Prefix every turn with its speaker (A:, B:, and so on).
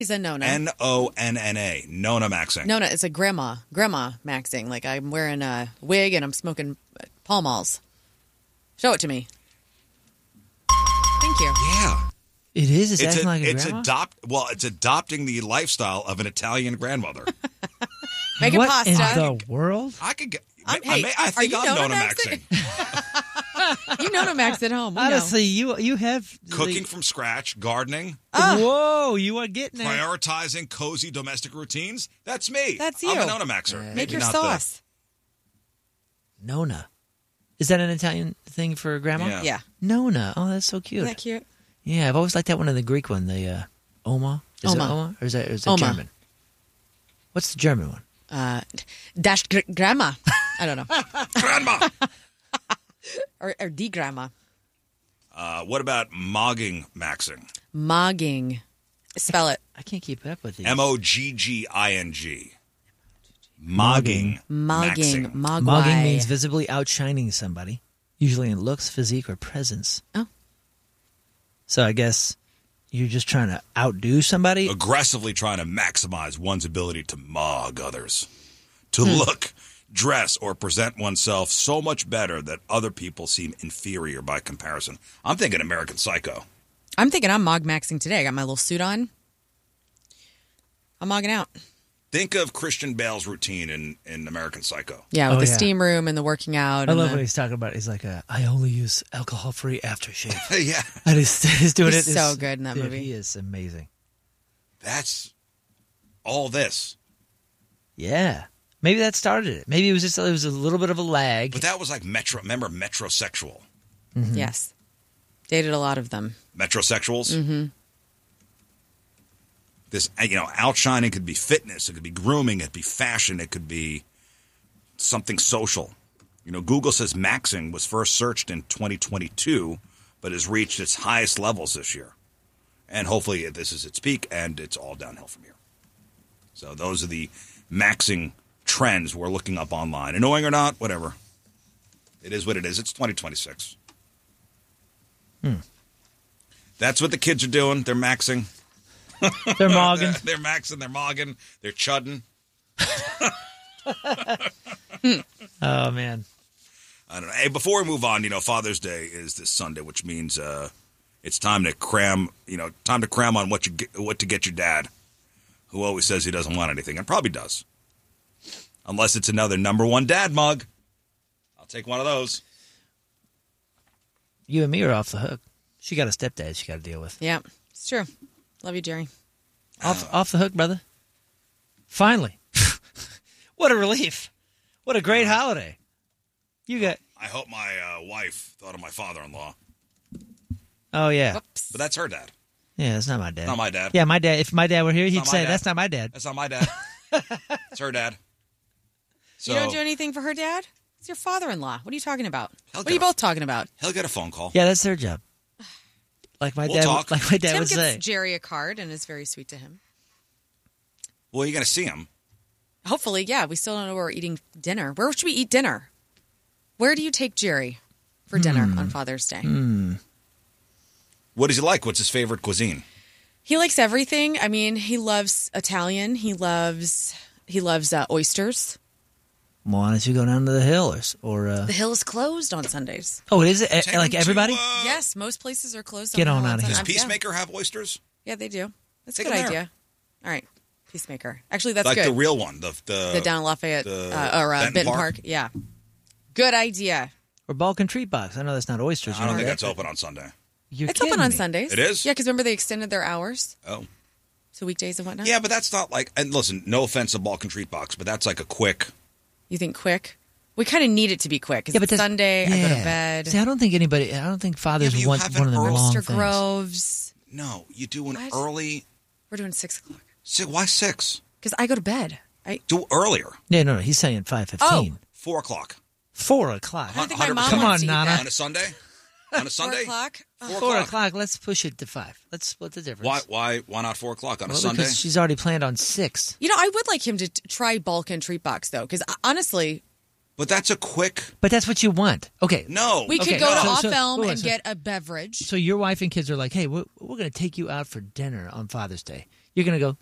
A: He's a Nona.
B: Nonna. Nona maxing.
A: Nona is a grandma maxing. Like I'm wearing a wig and I'm smoking Pall Malls. Show it to me. Thank you.
B: Yeah.
C: It is? It's acting like a grandma?
B: It's adopting the lifestyle of an Italian grandmother.
A: Making
C: what
A: pasta.
C: in the world?
B: I could get...
A: Hey,
B: I think I'm Nona
A: maxing? You Nona max at home.
C: Honestly, you have...
B: Cooking from scratch, gardening.
C: Whoa, you are getting it.
B: Prioritizing cozy domestic routines. That's me.
A: That's you.
B: I'm a Nona maxer.
A: Make your sauce.
C: Nona. Is that an Italian thing for grandma?
A: Yeah.
C: Nona. Oh, that's so cute.
A: Isn't that cute?
C: Yeah, I've always liked that one in the Greek one, the Oma. Is it Oma? Or is that
A: Oma.
C: German? What's the German one?
A: Dash grandma. I don't know.
B: Grandma.
A: or die grandma.
B: What about mogging maxing?
A: Mogging. Spell it.
C: I can't keep up with these.
B: Mogging. Mogging. Maxing.
A: Mogwai.
C: Mogging means visibly outshining somebody, usually in looks, physique, or presence.
A: Oh.
C: So I guess you're just trying to outdo somebody?
B: Aggressively trying to maximize one's ability to mog others. To look, dress, or present oneself so much better that other people seem inferior by comparison. I'm thinking American Psycho.
A: I'm thinking I'm mog maxing today. I got my little suit on. I'm mogging out.
B: Think of Christian Bale's routine in American Psycho.
A: Yeah, with the steam room and the working out.
C: I love what he's talking about. He's like, I only use alcohol-free aftershave.
B: Yeah.
C: And he's doing
A: He's
C: it.
A: so good in that movie.
C: He is amazing.
B: That's all this.
C: Yeah. Maybe that started it. Maybe it was a little bit of a lag.
B: But that was like remember metrosexual?
A: Mm-hmm. Yes. Dated a lot of them.
B: Metrosexuals?
A: Mm-hmm.
B: This, outshining could be fitness, it could be grooming, it could be fashion, it could be something social. Google says maxing was first searched in 2022, but has reached its highest levels this year. And hopefully this is its peak, and it's all downhill from here. So those are the maxing trends we're looking up online. Annoying or not, whatever. It is what it is. It's 2026. That's what the kids are doing. They're maxing.
C: They're mogging.
B: They're maxing. They're mogging. They're chudding.
C: Oh, man.
B: I don't know. Hey, before we move on, Father's Day is this Sunday, which means it's time to cram. Time to cram on what to get your dad, who always says he doesn't want anything, and probably does, unless it's another number one dad mug. I'll take one of those.
C: You and me are off the hook. She got a stepdad she got to deal with.
A: Yeah, it's true. Love you, Jerry.
C: Off the hook, brother. Finally. What a relief. What a great holiday.
B: I hope my wife thought of my father-in-law.
C: Oh, yeah.
A: Whoops.
B: But that's her dad.
C: Yeah, it's not my dad.
B: Not my dad.
C: Yeah, my dad. If my dad were here, he'd say, that's not my dad.
B: That's not my dad. It's her dad. So,
A: you don't do anything for her dad? It's your father-in-law. What are you talking about?
B: He'll
A: What are you
B: get a-
A: both talking about?
B: He'll get a phone call.
C: Yeah, that's their job. Like my
B: We'll
C: dad.
B: talk.
C: Like my dad
A: Tim
C: would
A: gives
C: say.
A: Jerry a card and is very sweet to him.
B: Well, you're going to see him.
A: Hopefully, yeah. We still don't know where we're eating dinner. Where should we eat dinner? Where do you take Jerry for dinner on Father's Day?
B: What does he like? What's his favorite cuisine?
A: He likes everything. I mean, he loves Italian. He loves oysters.
C: Well, why don't you go down to the hill or
A: The Hill is closed on Sundays.
C: Oh, is it?
B: Take
C: Like
B: him
C: everybody?
B: to,
A: Yes, most places are closed.
C: Get
A: the
C: on
A: Hill
C: outta here.
B: Does
A: Sunday.
B: Peacemaker have oysters?
A: Yeah, they do. That's
B: Take
A: a good
B: him there.
A: idea. All right, Peacemaker. Actually, that's
B: Like
A: good.
B: the real one.
A: The down Lafayette
B: Benton
A: Benton
B: Park?
A: Park. Yeah, good idea.
C: Or Balkan Treat Box. I know that's not oysters.
B: I don't think
C: that.
B: that's open on Sunday.
C: You're
A: It's open
C: kidding
A: on
C: me.
A: Sundays.
B: It is?
A: Yeah, because remember they extended their hours
B: Oh.
A: to weekdays and whatnot.
B: Yeah, but that's not like, and listen, no offense to Balkan Treat Box, but that's like a quick.
A: You think quick? We kind of need it to be quick because
C: Yeah, but
A: it's
C: that's-
A: Sunday. I go to bed.
C: See, I don't think fathers
B: Yeah, but you
C: want
B: have
C: one of
B: an
C: them long
A: Oyster
C: things.
A: Groves.
B: No, you do an
A: What?
B: early.
A: We're doing 6 o'clock
B: Why 6?
A: because I go to bed.
B: Do earlier.
C: Yeah, no, he's saying 5:15.
B: 4 o'clock.
C: 4 o'clock.
A: I don't think my
B: 100%.
A: mom
C: Come
A: wants
C: on,
A: to eat
C: Nana.
A: that.
B: On a Sunday? On a
A: 4
B: Sunday?
A: o'clock.
B: 4
C: 4
B: o'clock.
C: o'clock. Let's push it to 5. Let's split the difference.
B: Why not 4 o'clock on a
C: Well,
B: Sunday?
C: because she's already planned on 6.
A: You know, I would like him to try Balkan Treat Box though, because honestly,
B: But that's a quick.
C: But that's what you want. Okay.
B: No.
A: we
C: Okay,
A: could go to
C: so-
A: Off
C: so-
A: Elm
C: hold on,
A: and
C: so-
A: get a beverage.
C: So your wife and kids are like, hey, we're going to take you out for dinner on Father's Day. you're going to go,